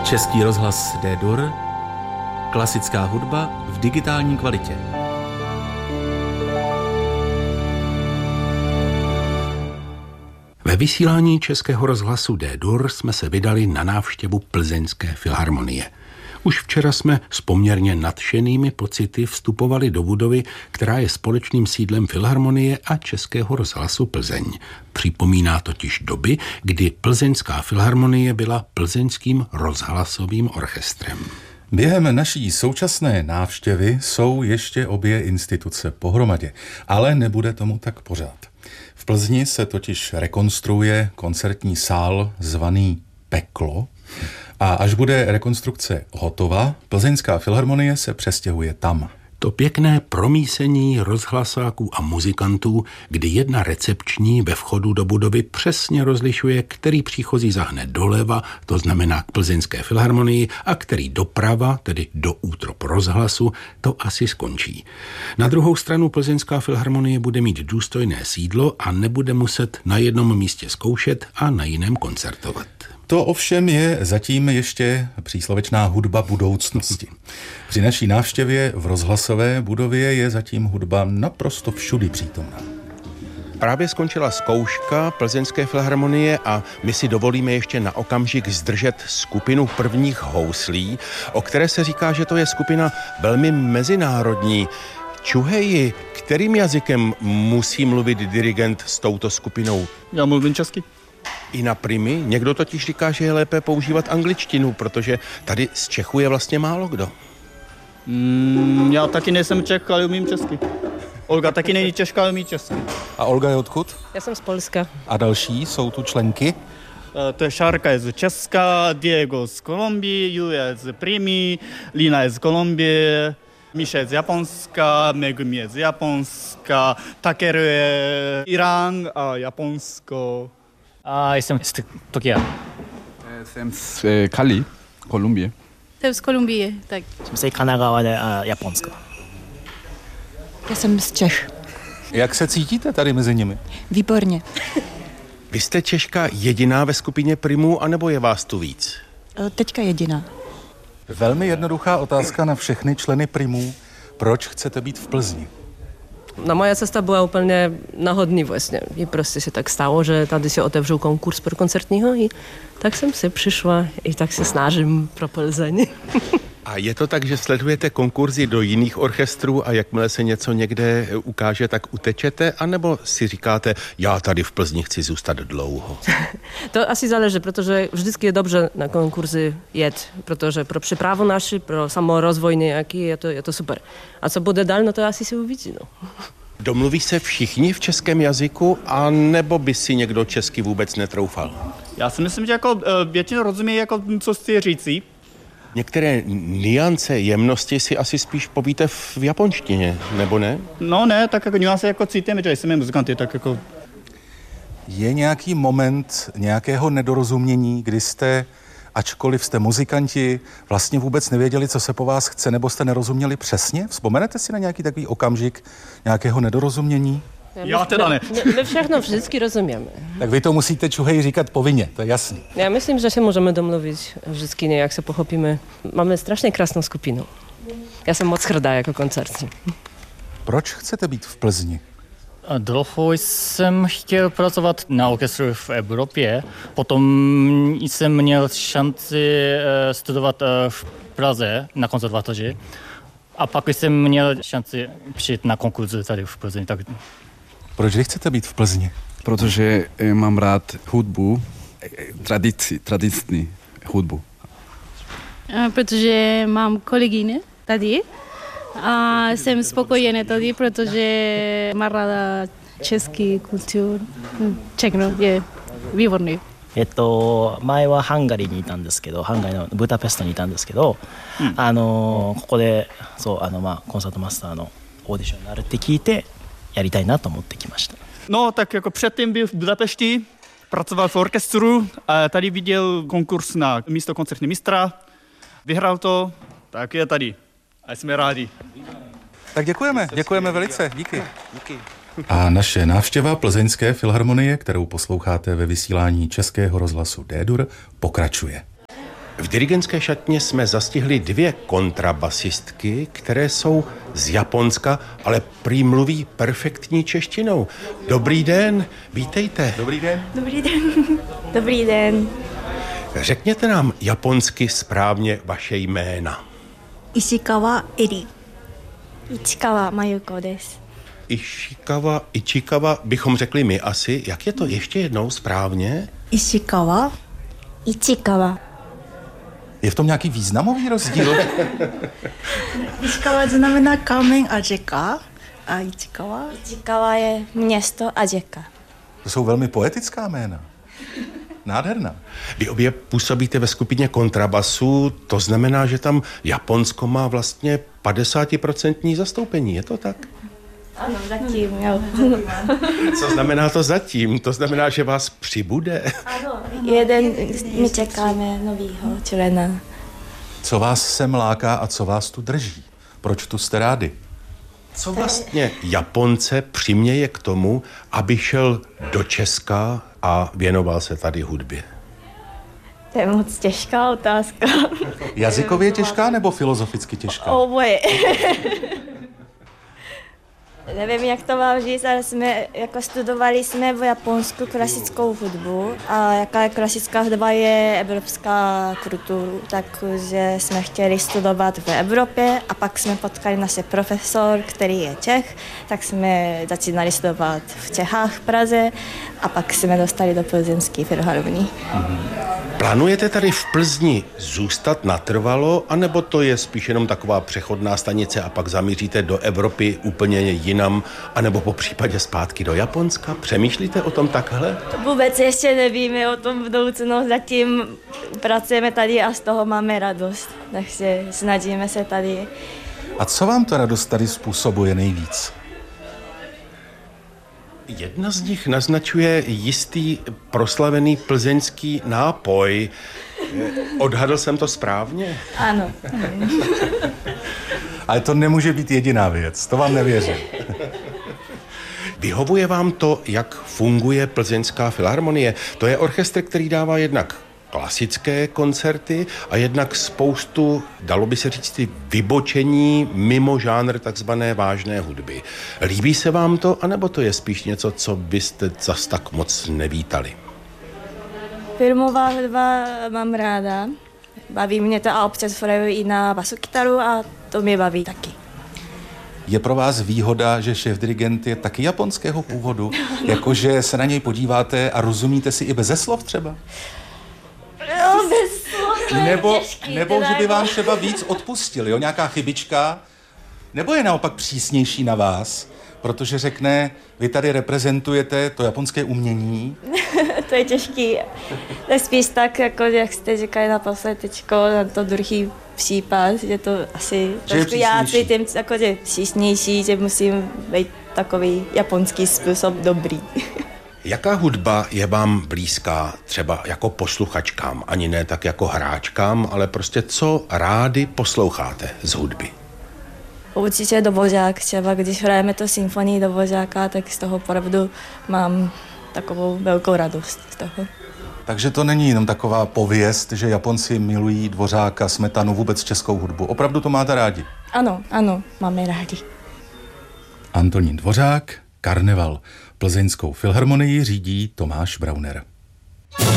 Český rozhlas D-Dur, klasická hudba v digitální kvalitě. Ve vysílání Českého rozhlasu D-Dur jsme se vydali na návštěvu Plzeňské filharmonie. Už včera jsme s poměrně nadšenými pocity vstupovali do budovy, která je společným sídlem Filharmonie a Českého rozhlasu Plzeň. Připomíná totiž doby, kdy Plzeňská filharmonie byla plzeňským rozhlasovým orchestrem. Během naší současné návštěvy jsou ještě obě instituce pohromadě, ale nebude tomu tak pořád. V Plzni se totiž rekonstruuje koncertní sál zvaný Peklo a až bude rekonstrukce hotova, Plzeňská filharmonie se přestěhuje tam. To pěkné promísení rozhlasáků a muzikantů, kdy jedna recepční ve vchodu do budovy přesně rozlišuje, který příchozí zahne doleva, to znamená k Plzeňské filharmonii, a který doprava, tedy do útrop rozhlasu, to asi skončí. Na druhou stranu Plzeňská filharmonie bude mít důstojné sídlo a nebude muset na jednom místě zkoušet a na jiném koncertovat. To ovšem je zatím ještě příslovečná hudba budoucnosti. Při naší návštěvě v rozhlasové budově je zatím hudba naprosto všudy přítomná. Právě skončila zkouška Plzeňské filharmonie a my si dovolíme ještě na okamžik zdržet skupinu prvních houslí, o které se říká, že to je skupina velmi mezinárodní. Čuheji, kterým jazykem musí mluvit dirigent s touto skupinou? Já mluvím česky. I na primy. Někdo totiž říká, že je lépe používat angličtinu, protože tady z Čechů je vlastně málo kdo. Já taky nejsem Čech, ale umím česky. Olga taky není Češka, ale umí česky. A Olga je odkud? Já jsem z Polska. A další jsou tu členky? To je Šárka je z Česka, Diego z Kolumbie, Julia je z Primy, Lina je z Kolumbie, Míša je z Japonska, Megumi je z Japonska, Takeru je Irán a Japonsko. A jsem z Tokia. Jsem z Cali, Kolumbie. Jsem z Kolumbie, tak. Jsem z Kanagawa a Japonska. Já jsem z Čech. Jak se cítíte tady mezi nimi? Výborně. Vy jste Češka jediná ve skupině primů, anebo je vás tu víc? Teďka jediná. Velmi jednoduchá otázka na všechny členy primů. Proč chcete být v Plzni? No moja cesta byla úplně náhodný vlastně. I prostě se tak stalo, že tady se otevřel konkurs pro koncertního i tak jsem si přišla i tak se snažím pro Plzeň. A je to tak, že sledujete konkurzy do jiných orchestrů a jakmile se něco někde ukáže, tak utečete? Anebo si říkáte, já tady v Plzni chci zůstat dlouho? To asi záleží, protože vždycky je dobře na konkurzy jet, protože pro přípravu naši, pro samorozvoj nějaký je to super. A co bude dál, no to asi se uvidí. No. Domluví se všichni v českém jazyku, a nebo by si někdo česky vůbec netroufal? Já si myslím, že jako většinou rozumí, jako, co chci říci. Některé nuance, jemnosti si asi spíš povíte v japonštině, nebo ne? No ne, tak jako nuance jako cítíme, že jsme muzikanty, tak jako... Je nějaký moment nějakého nedorozumění, kdy jste, ačkoliv jste muzikanti, vlastně vůbec nevěděli, co se po vás chce, nebo jste nerozuměli přesně? Vzpomenete si na nějaký takový okamžik nějakého nedorozumění? Já teda ne. My všechno vždycky rozumíme. Tak vy to musíte Čuheji říkat povinně, to je jasný. Já myslím, že se můžeme domluvit vždycky nějak se pochopíme. Máme strašně krásnou skupinu. Já jsem moc hrdá jako koncertní. Proč chcete být v Plzni? Dlouho jsem chtěl pracovat na orchestru v Evropě. Potom jsem měl šanci studovat v Praze na konzervatoři. A pak jsem měl šanci přijít na konkurs tady v Plzni. Tak... Proč vy chcete být v Plzni? Protože mám rád hudbu, tradiční hudbu. Protože mám kolegyně tady a jsem spokojená tady, protože mám ráda český kultur. Všechno je výborný. 前はハンガリーにいたんですけど、ハンガリーのブダペストにいたんですけど、ここでコンサートマスターのオーディションになるって聞いてやりたいなと思ってきました。 No, tak jako předtím byl v Budapešti, pracoval v orchestru a tady viděl konkurs na místo koncertní mistra, vyhrál to, tak je tady a jsme rádi. Tak děkujeme velice, díky. A naše návštěva Plzeňské filharmonie, kterou posloucháte ve vysílání Českého rozhlasu D-Dur, pokračuje. V dirigentské šatně jsme zastihli 2 kontrabasistky, které jsou z Japonska, ale prý mluví perfektní češtinou. Dobrý den, vítejte. Dobrý den. Dobrý den. Dobrý den. Řekněte nám japonsky správně vaše jména. Ishikawa Eri. Ichikawa Mayuko desu. Ichikawa bychom řekli my asi. Jak je to ještě jednou správně? Ichikawa. Je v tom nějaký významový rozdíl? Ichikawa znamená kámen a řeka. A Ichikawa? Ichikawa je město a řeka. To jsou velmi poetická jména. Nádherná. Vy obě působíte ve skupině kontrabasu, to znamená, že tam Japonsko má vlastně 50% zastoupení, je to tak? Ano, zatím, jo. Co znamená to zatím? To znamená, že vás přibude? Ano, my čekáme novýho člena. Co vás sem láká a co vás tu drží? Proč tu jste rádi? Co vlastně Japonce přiměje k tomu, aby šel do Česka a věnoval se tady hudbě? To je moc těžká otázka. Jazykově těžká nebo filozoficky těžká? Oboje. Nevím, jak to mám říct, ale studovali jsme v Japonsku klasickou hudbu a jaká klasická hudba je evropská kultura, takže jsme chtěli studovat v Evropě a pak jsme potkali naše profesor, který je Čech, tak jsme začínali studovat v Čechách, v Praze a pak jsme dostali do Plzeňské filharmonie. Plánujete tady v Plzni zůstat natrvalo, anebo to je spíš jenom taková přechodná stanice a pak zamíříte do Evropy úplně jinam, anebo po případě zpátky do Japonska? Přemýšlíte o tom takhle? Vůbec ještě nevíme o tom budoucnu, zatím pracujeme tady a z toho máme radost, takže snažíme se tady. A co vám ta radost tady způsobuje nejvíc? Jedna z nich naznačuje jistý proslavený plzeňský nápoj. Odhadl jsem to správně? Ano. Ale to nemůže být jediná věc, to vám nevěřím. Vyhovuje vám to, jak funguje Plzeňská filharmonie? To je orchestr, který dává jednak klasické koncerty a jednak spoustu, dalo by se říct, vybočení mimo žánr takzvané vážné hudby. Líbí se vám to, anebo to je spíš něco, co byste zas tak moc nevítali? Filmová hudba mám ráda. Baví mě to a občas hraju i na basokytaru a to mě baví taky. Je pro vás výhoda, že šéfdirigent je taky japonského původu? Jakože se na něj podíváte a rozumíte si i beze slov třeba? No, bez slov, to je těžký, nebo že by vám třeba víc odpustil, jo? Nějaká chybička? Nebo je naopak přísnější na vás? Protože řekne, vy tady reprezentujete to japonské umění. To je těžký. To je spíš tak, jako jak jste říkali naposled teďko, na to druhý případ, že to asi trošku já cítím jako, že přísnější, že musím být takový japonský způsob dobrý. Jaká hudba je vám blízká třeba jako posluchačkám, ani ne tak jako hráčkám, ale prostě co rádi posloucháte z hudby? Určitě Dvořák, třeba když hrajeme to symfonii Dvořáka, tak z toho opravdu mám takovou velkou radost z toho. Takže to není jenom taková pověst, že Japonci milují Dvořáka, Smetanu, vůbec českou hudbu. Opravdu to máte rádi? Ano, máme rádi. Antonín Dvořák, Karneval. Plzeňskou filharmonii řídí Tomáš Brauner.